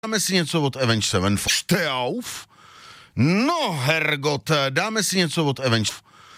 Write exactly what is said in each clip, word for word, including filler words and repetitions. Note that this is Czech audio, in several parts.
Dáme si něco od Avenged Sevenfold. Šteauf? No, hergot, dáme si něco od Avenged...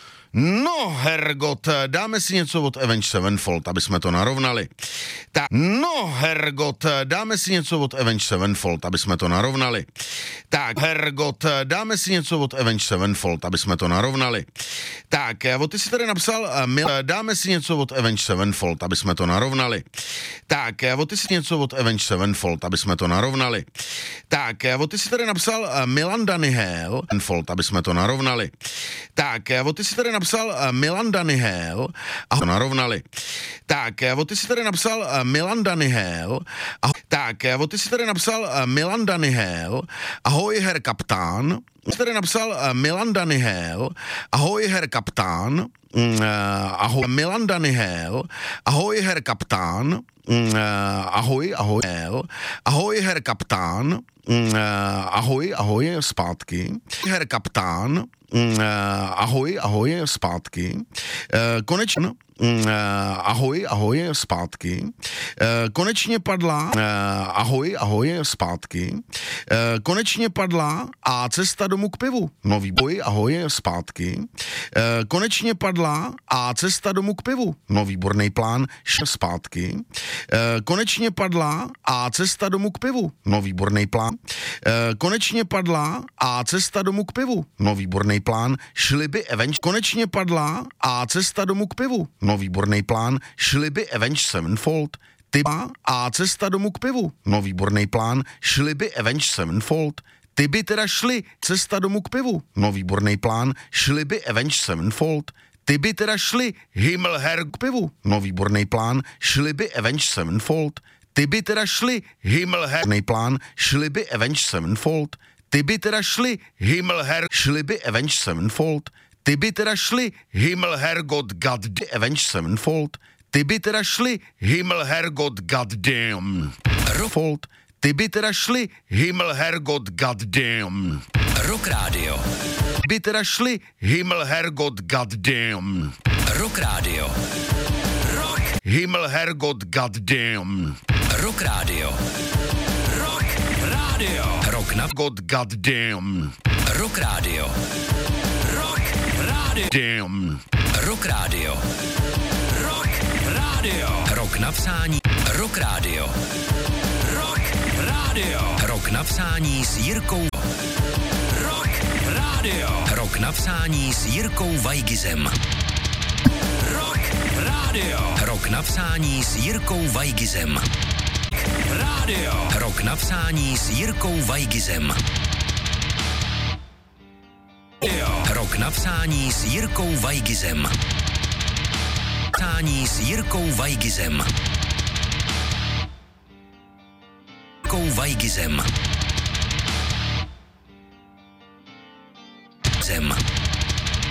No, hergot, dáme si něco od Avenged Sevenfold, aby jsme to narovnali. Tak, no, hergot, dáme si něco od Avenged Sevenfold, aby jsme to narovnali. Tak, hergot, dáme si něco od Avenged Sevenfold, aby jsme to narovnali. Tak, o ty si tady napsal, mil, dáme si něco od Avenged Sevenfold, aby jsme to narovnali. Tak, o ty si něco od Avenged Sevenfold, aby jsme to narovnali. Tak, o ty si tady napsal Milan Daniel, Sevenfold, aby jsme to narovnali. Tak, o ty si tady napsal Milan Daniel a to narovnali. Tak, o ty si tady napsal Milan Daniel a tak, o ty si tady napsal Milan Daniel, ahoj her kapitán. Ty tady napsal Milan Daniel, ahoj her kapitán. Uh, ahoj Milan Daniel, ahoj her kapitán. Uh, ahoj, ahoj, ahoj her kapitán. Uh, ahoj, ahoj, zpátky. Her kapitán. Uh, ahoj, ahoj, zpátky. Uh, konečně, uh, ahoj, ahoj, zpátky. Uh, konečně padla, uh, ahoj, ahoj, zpátky. Uh, konečně padla a cesta domů k pivu. Nový boj, ahoj, zpátky. Uh, konečně padla a cesta domů k pivu. No, výborný plán, š zpátky. Uh, konečně padla a cesta domů k pivu. No, výborný plán. Uh, konečně padla a cesta domů k pivu. No, výborný plán, šliby Avenged. Konečně padla a cesta domů k pivu. No, výborný plán, šliby Avenged Sevenfold. Tyba a cesta domů k pivu. No, výborný plán, šliby Avenged Sevenfold. Ty by teda šli cesta domů k pivu. No, výborný plán, šliby Avenged Sevenfold. Ty by teda šli Himmelher k pivu. No, výborný plán, šliby Avenged Sevenfold. Ty by teda šli Himmelher. Plán, šliby Avenged Sevenfold. Ty by teda šli Himmelher, šliby Avenged Sevenfold. Ty by teda šli Himmelher God God Avenged Sevenfold. Ty by teda šli Himmelher God Goddamn. Fold. Ty by teda šli Himmelher God Goddamn. Rock Radio. By teda šli Himmelher God Goddamn. Rock Radio. Rock. Himmelher God Goddamn. Rock Radio. Rock. Radio. Rock na God Goddamn. Rock Radio. Rock. Radio. Damn. Rock Radio. Rock. Radio. Rock na psání. Rock Radio. Rock. Radio. Rock na psání s Jirkou. Rock. Radio. Rock na psání s Jirkou Vajgizem. Rock. Radio. Rock na psání s Jirkou Vajgizem. Radio. Rock na psání s Jirkou Vajgizem. Rock na psání s Jirkou Vajgizem. Psání s Jirkou Vajgizem. Jirkou Vajgizem.